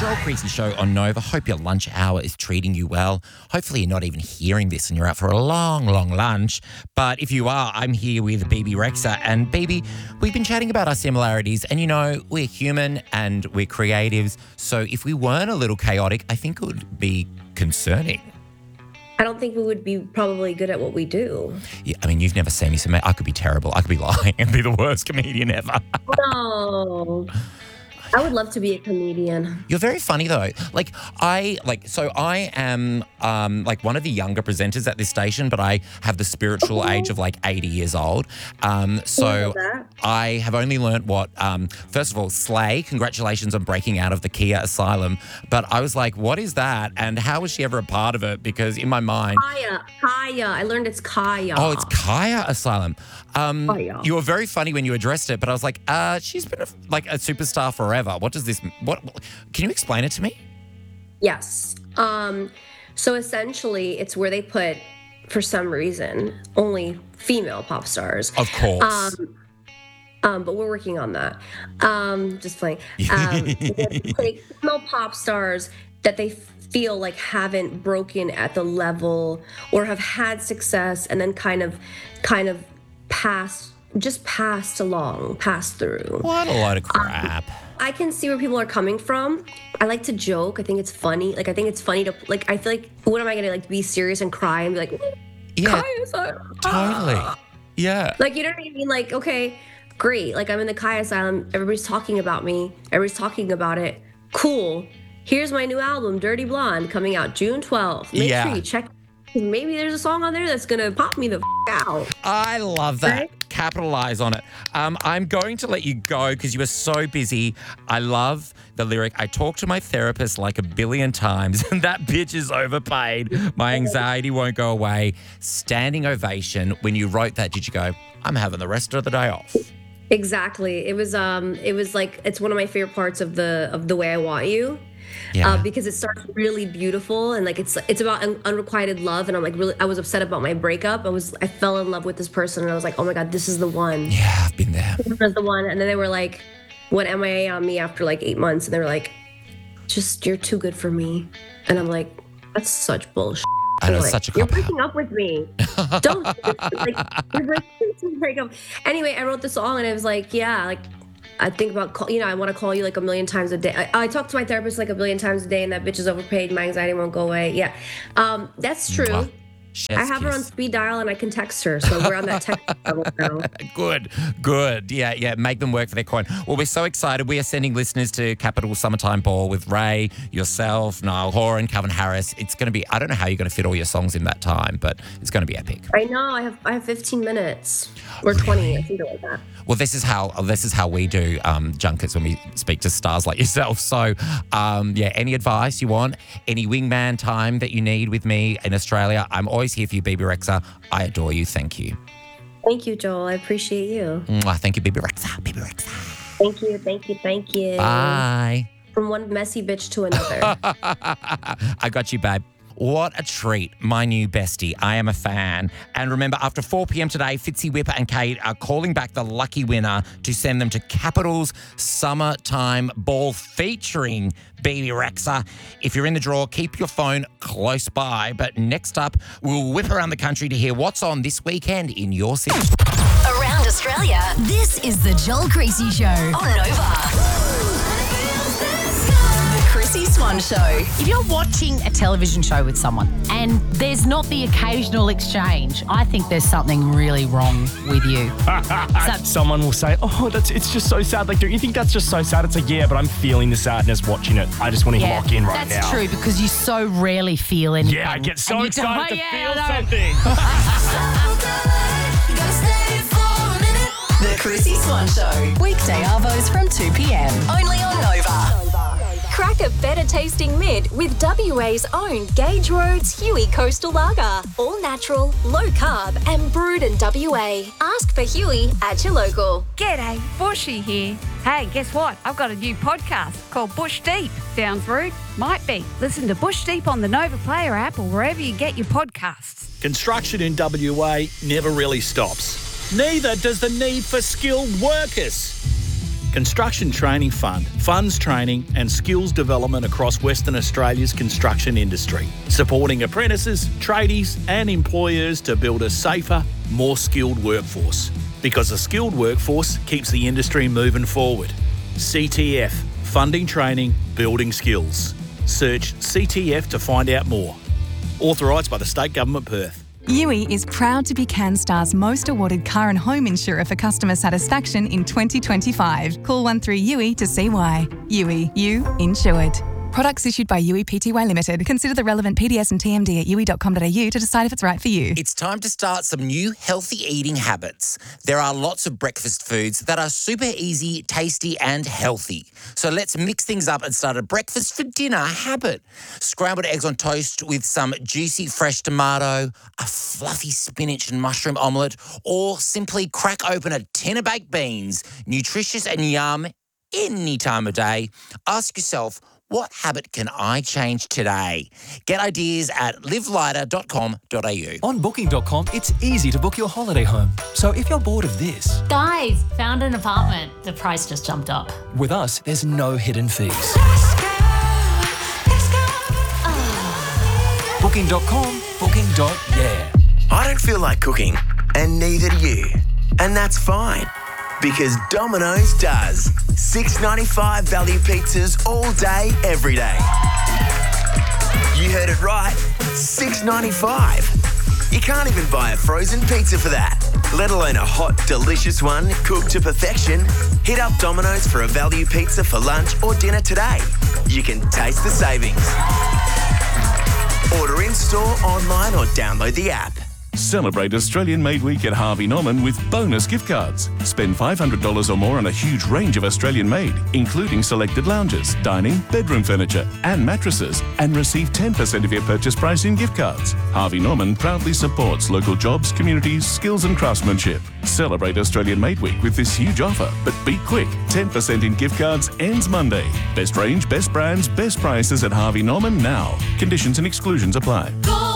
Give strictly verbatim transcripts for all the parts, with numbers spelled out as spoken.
Joel Creasy Show on Nova. Hope your lunch hour is treating you well. Hopefully you're not even hearing this and you're out for a long, long lunch. But if you are, I'm here with Bebe Rexha. And Bebe, we've been chatting about our similarities. And, you know, we're human and we're creatives. So if we weren't a little chaotic, I think it would be concerning. I don't think we would be probably good at what we do. Yeah, I mean, you've never seen me, so I could be terrible. I could be lying and be the worst comedian ever. No. I would love to be a comedian. You're very funny though. Like I like so I am um like one of the younger presenters at this station, but I have the spiritual age of like eighty years old. Um so I have only learnt what um first of all, slay, congratulations on breaking out of the Kia Asylum. But I was like, what is that? And how was she ever a part of it? Because in my mind Kaya, Kaya. I learned it's Kaya. Oh, it's Kaya Asylum. Um Kaya. You were very funny when you addressed it, but I was like, uh, she's been a, like a superstar forever. What does this, what, can you explain it to me? Yes. Um, so essentially it's where they put, for some reason, only female pop stars. Of course. Um, um, but we're working on that. Um, just playing. Um, like female pop stars that they feel like haven't broken at the level or have had success and then kind of, kind of passed, just passed along, passed through. What a load of crap. Um, I can see where people are coming from. I like to joke. I think it's funny. Like, I think it's funny to, like, I feel like, what am I going to, like, be serious and cry and be like, yeah, Kaya totally. Yeah. Like, you know what I mean? Like, okay, great. Like, I'm in the Kaya Asylum. Everybody's talking about me. Everybody's talking about it. Cool. Here's my new album, Dirty Blonde, coming out June twelfth. Make yeah. sure you check. Maybe there's a song on there that's going to pop me the f- out. I love that. Right? Capitalize on it. Um, I'm going to let you go because you are so busy. I love the lyric. I talk to my therapist like a billion times and that bitch is overpaid. My anxiety won't go away. Standing ovation. When you wrote that, did you go, I'm having the rest of the day off? Exactly. It was um it was like it's one of my favorite parts of the of The Way I Want You. Yeah. Uh, because it starts really beautiful and like it's it's about un- unrequited love and I'm like really I was upset about my breakup. I was I fell in love with this person and I was like, oh my god, this is the one. Yeah, I've been there. This is the one. And then they were like, went M I A on me after like eight months and they were like, just you're too good for me. And I'm like, that's such bullshit. I know, like, such a you're cop breaking out. up with me. Don't like you're breaking to break up. Anyway, I wrote the song and I was like, yeah, like. I think about, call, you know, I want to call you like a million times a day. I, I talk to my therapist like a billion times a day and that bitch is overpaid. My anxiety won't go away. Yeah. Um, that's true. Mwah. I have her on speed dial and I can text her. So we're on that text level now. Good, good. Yeah, yeah. Make them work for their coin. Well, we're so excited. We are sending listeners to Capital Summertime Ball with Ray, yourself, Niall Horan, Calvin Harris. It's going to be, I don't know how you're going to fit all your songs in that time, but it's going to be epic. I know. I have I have fifteen minutes or twenty, I think like that. Well, this is how this is how we do um, junkets when we speak to stars like yourself. So, um, yeah, any advice you want, any wingman time that you need with me in Australia, I'm always here for you, Bebe Rexha. I adore you. Thank you. Thank you, Joel. I appreciate you. Mwah, thank you, Bebe Rexha. Bebe Rexha. Thank you, thank you, thank you. Bye. From one messy bitch to another. I got you, babe. What a treat, my new bestie. I am a fan. And remember, after four p.m. today, Fitzy, Whipper and Kate are calling back the lucky winner to send them to Capital's Summertime Ball featuring Bebe Rexha. If you're in the draw, keep your phone close by. But next up, we'll whip around the country to hear what's on this weekend in your city. Around Australia, this is the Joel Creasy Show on Nova. Chrissy Swan Show. If you're watching a television show with someone and there's not the occasional exchange, I think there's something really wrong with you. So, someone will say, oh, that's it's just so sad. Like, don't you think that's just so sad? It's like, yeah, but I'm feeling the sadness watching it. I just want to yeah, lock in right that's now. That's true because you so rarely feel anything. Yeah, I get so you excited to yeah, feel something. The Chrissy Swan Show. Weekday arvos from two p.m. Only on Nova. Crack a better tasting mid with W A's own Gage Roads Huey Coastal Lager. All natural, low carb and brewed in W A. Ask for Huey at your local. G'day, Bushy here. Hey, guess what? I've got a new podcast called Bush Deep. Sounds rude? Might be. Listen to Bush Deep on the Nova Player app or wherever you get your podcasts. Construction in W A never really stops. Neither does the need for skilled workers. Construction Training Fund funds training and skills development across Western Australia's construction industry, supporting apprentices, tradies and employers to build a safer, more skilled workforce. Because a skilled workforce keeps the industry moving forward. C T F, funding training, building skills. Search C T F to find out more. Authorised by the State Government, Perth. U I is proud to be CanStar's most awarded car and home insurer for customer satisfaction in twenty twenty-five. Call one three U I to see why. U I, you insured. Products issued by U I Pty Limited. Consider the relevant P D S and T M D at u i dot com dot a u to decide if it's right for you. It's time to start some new healthy eating habits. There are lots of breakfast foods that are super easy, tasty and healthy. So let's mix things up and start a breakfast for dinner habit. Scrambled eggs on toast with some juicy fresh tomato, a fluffy spinach and mushroom omelette, or simply crack open a tin of baked beans. Nutritious and yum any time of day. Ask yourself, what habit can I change today? Get ideas at live lighter dot com dot a u. On booking dot com, it's easy to book your holiday home. So if you're bored of this... Guys, found an apartment. The price just jumped up. With us, there's no hidden fees. booking dot com, booking dot yeah. I don't feel like cooking, and neither do you. And that's fine. Because Domino's does. six ninety-five value pizzas all day, every day. You heard it right, six ninety-five. You can't even buy a frozen pizza for that, let alone a hot, delicious one cooked to perfection. Hit up Domino's for a value pizza for lunch or dinner today. You can taste the savings. Order in-store, online or download the app. Celebrate Australian Made Week at Harvey Norman with bonus gift cards. Spend five hundred dollars or more on a huge range of Australian made, including selected lounges, dining, bedroom furniture and mattresses, and receive ten percent of your purchase price in gift cards. Harvey Norman proudly supports local jobs, communities, skills and craftsmanship. Celebrate Australian Made Week with this huge offer, but be quick. ten percent in gift cards ends Monday. Best range, best brands, best prices at Harvey Norman now. Conditions and exclusions apply. Go!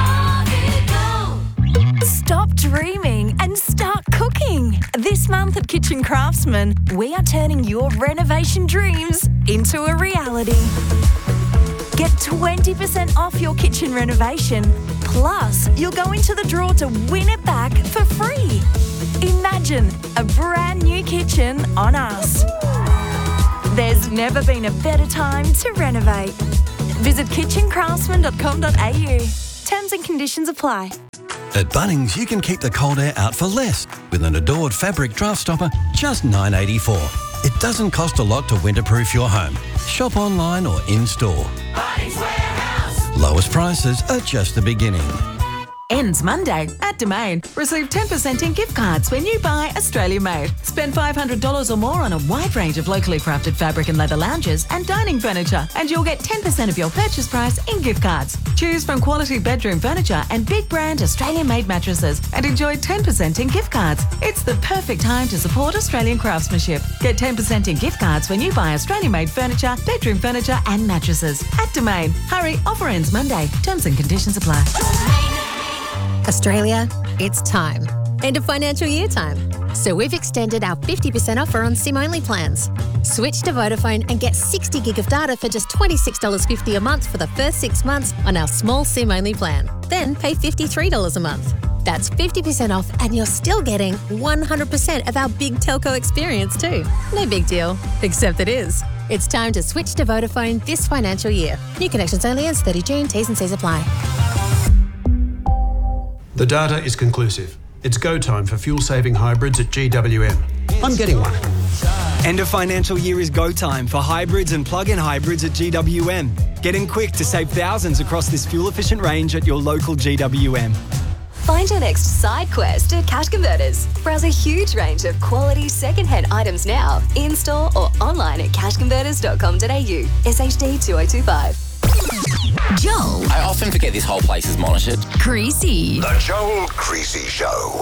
Stop dreaming and start cooking. This month at Kitchen Craftsman, we are turning your renovation dreams into a reality. Get twenty percent off your kitchen renovation. Plus, you'll go into the draw to win it back for free. Imagine a brand new kitchen on us. There's never been a better time to renovate. Visit kitchen craftsman dot com dot a u. Terms and conditions apply. At Bunnings, you can keep the cold air out for less with an Adored fabric draft stopper, just nine dollars eighty-four. It doesn't cost a lot to winterproof your home. Shop online or in-store. Bunnings Warehouse. Lowest prices are just the beginning. Ends Monday at Domain. Receive ten percent in gift cards when you buy Australia Made. Spend five hundred dollars or more on a wide range of locally crafted fabric and leather lounges and dining furniture, and you'll get ten percent of your purchase price in gift cards. Choose from quality bedroom furniture and big brand Australian Made mattresses and enjoy ten percent in gift cards. It's the perfect time to support Australian craftsmanship. Get ten percent in gift cards when you buy Australian Made furniture, bedroom furniture and mattresses at Domain. Hurry, offer ends Monday. Terms and conditions apply. Australia, it's time. End of financial year time. So we've extended our fifty percent offer on SIM-only plans. Switch to Vodafone and get sixty gig of data for just twenty-six dollars fifty a month for the first six months on our small SIM-only plan. Then pay fifty-three dollars a month. That's fifty percent off and you're still getting one hundred percent of our big telco experience too. No big deal, except it is. It's time to switch to Vodafone this financial year. New connections only ends thirty June. T's and C's apply. The data is conclusive. It's go time for fuel-saving hybrids at G W M. I'm getting one. End of financial year is go time for hybrids and plug-in hybrids at G W M. Get in quick to save thousands across this fuel-efficient range at your local G W M. Find your next side quest at Cash Converters. Browse a huge range of quality second-hand items now, in-store or online at cash converters dot com dot a u. S H D two oh two five. Joel. I often forget this whole place is monitored. Creasy. The Joel Creasy Show.